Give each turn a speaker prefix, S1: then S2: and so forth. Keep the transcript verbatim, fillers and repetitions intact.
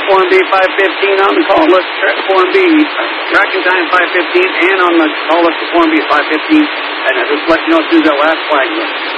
S1: Form B five fifteen on the call list for Form B. Tracking time five fifteen and on the call list for Form B five fifteen. And I just let you know as soon as that last flag goes.